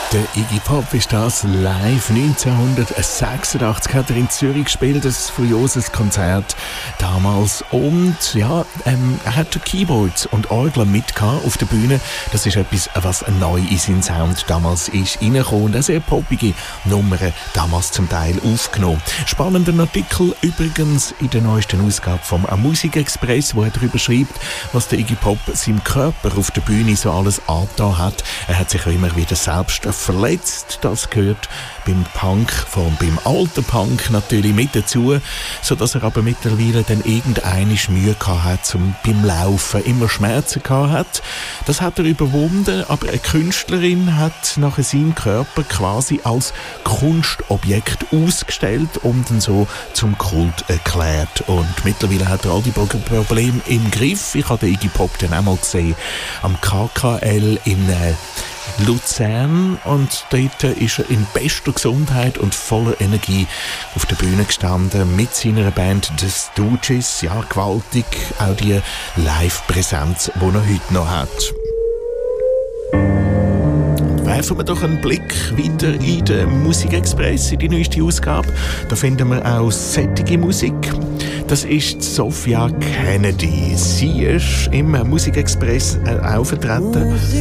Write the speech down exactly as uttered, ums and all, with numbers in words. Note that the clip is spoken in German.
Der Iggy Pop ist das live neunzehnhundertsechsundachtzig hat er in Zürich gespielt, ein furioses Konzert damals. Und ja, ähm, er hat Keyboards und Orgel mit auf der Bühne. Das ist etwas, was neu in seinen Sound damals ist reingekommen und eine sehr poppige Nummern damals zum Teil aufgenommen. Spannender Artikel übrigens in der neuesten Ausgabe vom Musikexpress, wo er darüber schreibt, was der Iggy Pop seinem Körper auf der Bühne so alles angetan hat. Er hat sich auch immer wieder selbst verletzt. Das gehört beim Punk, vor allem beim alten Punk natürlich mit dazu, sodass er aber mittlerweile dann irgendeine Mühe gehabt hat, zum, beim Laufen immer Schmerzen gehabt hat. Das hat er überwunden, aber eine Künstlerin hat nachher seinen Körper quasi als Kunstobjekt ausgestellt und ihn so zum Kult erklärt. Und mittlerweile hat er all die Probleme im Griff. Ich habe den Iggy Pop dann auch mal gesehen am K K L in äh, Luzern, und dort ist er in bester Gesundheit und voller Energie auf der Bühne gestanden mit seiner Band The Stooges. Ja, gewaltig, auch die Live-Präsenz, die er heute noch hat. Und werfen wir doch einen Blick weiter in den Musikexpress, in die neueste Ausgabe. Da finden wir auch sättige Musik. Das ist Sophia Kennedy. Sie ist im Musikexpress auch vertreten.